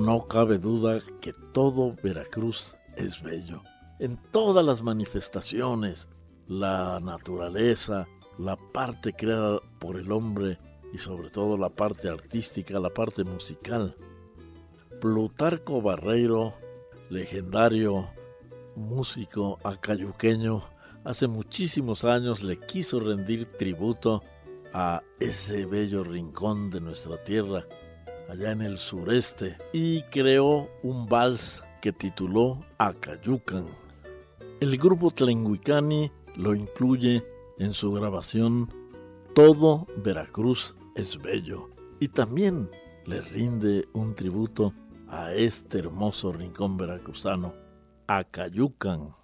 No cabe duda que todo Veracruz es bello. En todas las manifestaciones, la naturaleza, la parte creada por el hombre y sobre todo la parte artística, la parte musical. Plutarco Barreiro, legendario músico acayuqueño, hace muchísimos años le quiso rendir tributo a ese bello rincón de nuestra tierra, allá en el sureste, y creó un vals que tituló Acayucan. El grupo Tlenguicani lo incluye en su grabación Todo Veracruz es Bello, y también le rinde un tributo a este hermoso rincón veracruzano, Acayucan.